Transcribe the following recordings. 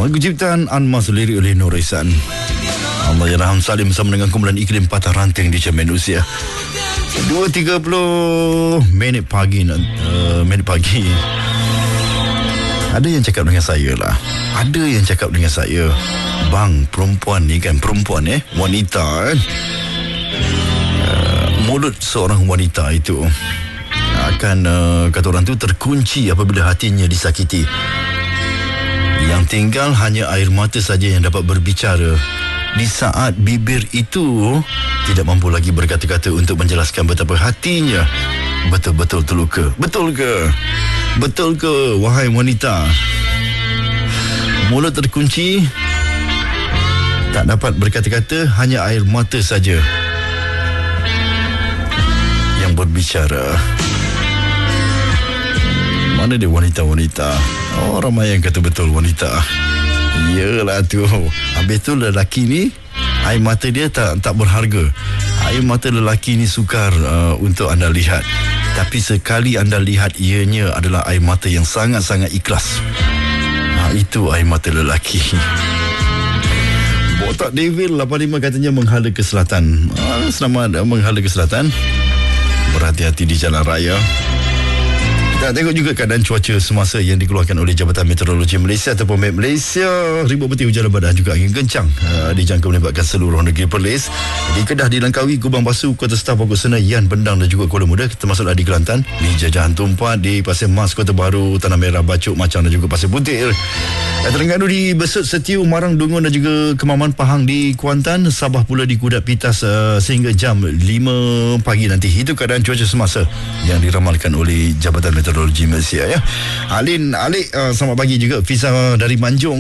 Lagu ciptaan Anmas, lirik oleh Nur Ihsan. Allahyarham Salim bersama dengan kumpulan Iklim Patah Ranting di Cermin Usia. 2.30 minit pagi. Ada yang cakap dengan saya lah. Ada yang cakap dengan saya, bang, perempuan ni kan, perempuan wanita kan, mulut seorang wanita itu akan kata orang tu terkunci apabila hatinya disakiti. Yang tinggal hanya air mata saja yang dapat berbicara di saat bibir itu tidak mampu lagi berkata-kata untuk menjelaskan betapa hatinya betul-betul terluka. Betul ke? Betul ke, wahai wanita? Mulut terkunci, tak dapat berkata-kata, hanya air mata saja yang berbicara. Mana dia wanita-wanita? Oh, ramai yang kata betul wanita. Yelah tu. Habis tu lelaki ni, air mata dia tak berharga. Air mata lelaki ni sukar untuk anda lihat. Tapi sekali anda lihat, ianya adalah air mata yang sangat-sangat ikhlas. Itu air mata lelaki. Botak Devil 85 katanya menghala ke selatan. Selamat menghala ke selatan. Berhati-hati di jalan raya. Kita tengok juga keadaan cuaca semasa yang dikeluarkan oleh Jabatan Meteorologi Malaysia ataupun MET Malaysia. Ribut peti hujan lebat dan juga angin kencang dijangka melibatkan seluruh negeri Perlis. Di Kedah, di Langkawi, Kubang Basu, Kota Staf, Pokok Senayan, Bendang dan juga Kuala Muda, termasuklah di Kelantan, di Jajahan Tumpat, di Pasir Mas, Kota Baru, Tanah Merah, Bacok, Macang dan juga Pasir Putih. Terengganu, di Besut, Setiu, Marang, Dungun dan juga Kemaman, Pahang di Kuantan, Sabah pula di Kudat Pitas sehingga jam 5 pagi nanti. Itu keadaan cuaca semasa yang diramalkan oleh Jabatan Meteorologi Malaysia ya. Alik, selamat pagi juga. Fiza dari Manjung,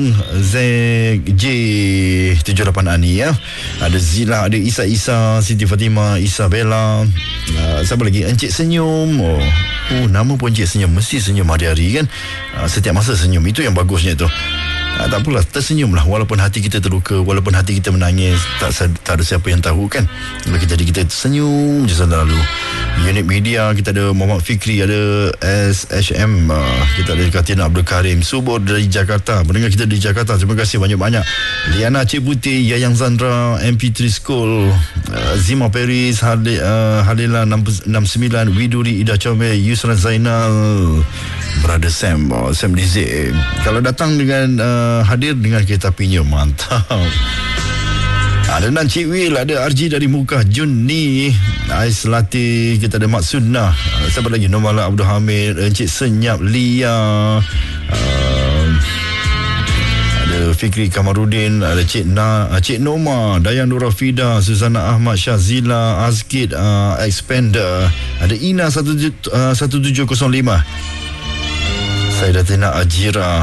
ZJ78 Ani ya. Ada Zila, ada Isa, Siti Fatimah, Isabella, siapa lagi? Encik Senyum. Nama pun Encik Senyum, mesti senyum hari-hari kan. Setiap masa senyum, itu yang bagusnya tu. Tak apalah, tersenyumlah walaupun hati kita terluka, walaupun hati kita menangis, tak ada siapa yang tahu kan. Jadi kita senyum je selalu. Unit media kita ada Muhammad Fikri, ada SHM, kita ada Katina Abdul Karim Subur dari Jakarta, mendengar kita di Jakarta, terima kasih banyak-banyak. Liana Cik Putih, Yayang Zandra, MP3 School, Zima Paris, Halila 69, Widuri, Ida Chome, Yusran Zainal, Brother Sam Dizik. Kalau datang dengan hadir dengan kereta apinya, mantap. Ada Nan Cik Wil, ada RG dari Mukah, Jun ni, Ais Latih, kita ada Mak Sunnah, siapa lagi? Nomala Abdul Hamid, Encik Senyap, Lia, ada Fikri Kamarudin, ada Cik Noma, Dayan Nurafida, Suzana Ahmad, Syazila, Azkid, Expander, ada Ina 1705, Sayyidatina Ajira.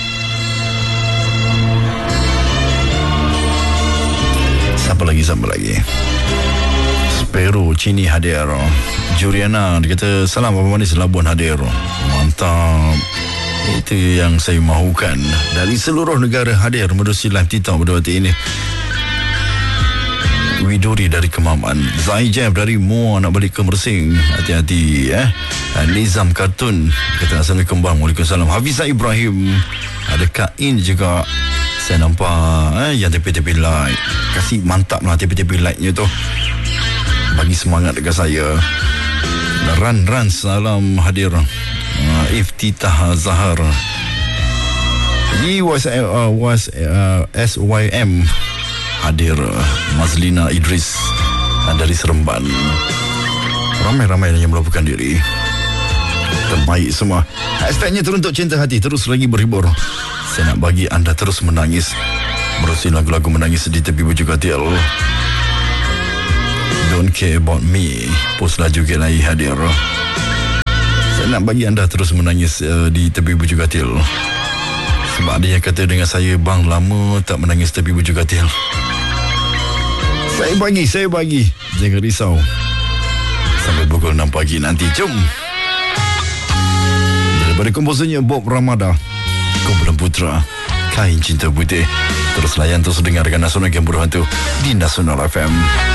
Siapa lagi? Spero Cini hadir. Juriana, dia kata salam Abang Manis, Labuan hadir. Mantap. Itu yang saya mahukan. Dari seluruh negara hadir menerusi live TikTok pada waktu ini. Widuri dari Kemaman, Zai Jeff dari Muar nak balik ke Mersing, hati-hati Nizam Kartun kata Assalamualaikum bang. Waalaikumsalam. Hafizah Ibrahim, ada Kak In juga. Saya nampak yang tepi-tepi light. Kasih mantap lah tepi-tepi lightnya tu, bagi semangat dekat saya. Ran salam hadir. Iftitah Zahar, SYM hadir. Mazlina Idris dari Seremban. Ramai-ramai yang melakukan diri. Terbaik semua. Hashtagnya teruntuk cinta hati terus lagi berhibur. Saya nak bagi anda terus menangis, merusi lagu-lagu menangis di tepi Bujuk Katil. Don't care about me, post laju lagi hadir. Saya nak bagi anda terus menangis di tepi Bujuk Katil. Sebab ada yang kata dengan saya, bang, lama tak menangis tepi Bujuk Katil. Saya bagi. Jangan risau. Sampai pukul 6 pagi nanti. Jom. Daripada komposernya Bob Ramada, kumpulan Putra, Kain Cinta Putih. Terus layan, terus dengarkan Nasional Game Berhantu di Nasional FM.